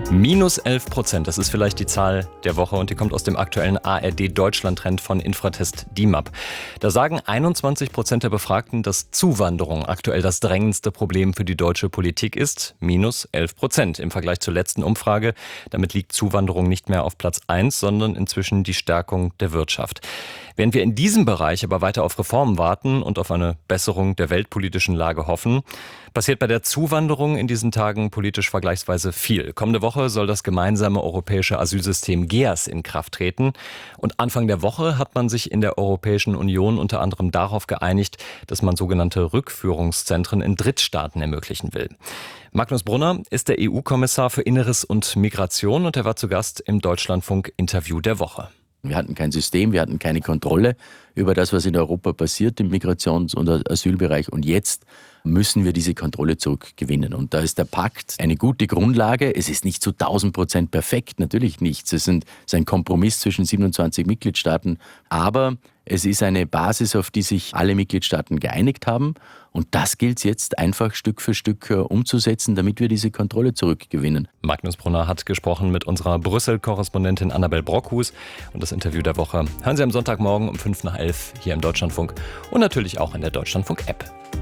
-11%, das ist vielleicht die Zahl der Woche und die kommt aus dem aktuellen ARD-Deutschland-Trend von Infratest DIMAP. Da sagen 21% der Befragten, dass Zuwanderung aktuell das drängendste Problem für die deutsche Politik ist. -11% im Vergleich zur letzten Umfrage. Damit liegt Zuwanderung nicht mehr auf Platz 1, sondern inzwischen die Stärkung der Wirtschaft. Während wir in diesem Bereich aber weiter auf Reformen warten und auf eine Besserung der weltpolitischen Lage hoffen, passiert bei der Zuwanderung in diesen Tagen politisch vergleichsweise viel. Kommende Woche soll das gemeinsame europäische Asylsystem GEAS in Kraft treten. Und Anfang der Woche hat man sich in der Europäischen Union unter anderem darauf geeinigt, dass man sogenannte Rückführungszentren in Drittstaaten ermöglichen will. Magnus Brunner ist der EU-Kommissar für Inneres und Migration und er war zu Gast im Deutschlandfunk-Interview der Woche. Wir hatten kein System, wir hatten keine Kontrolle über das, was in Europa passiert im Migrations- und Asylbereich. Und jetzt müssen wir diese Kontrolle zurückgewinnen. Und da ist der Pakt eine gute Grundlage. Es ist nicht zu 1000% perfekt, natürlich nicht. Es ist ein Kompromiss zwischen 27 Mitgliedstaaten. Aber es ist eine Basis, auf die sich alle Mitgliedstaaten geeinigt haben. Und das gilt es jetzt einfach Stück für Stück umzusetzen, damit wir diese Kontrolle zurückgewinnen. Magnus Brunner hat gesprochen mit unserer Brüssel-Korrespondentin Annabel Brockhus. Und das Interview der Woche hören Sie am Sonntagmorgen um 11:05 hier im Deutschlandfunk und natürlich auch in der Deutschlandfunk-App.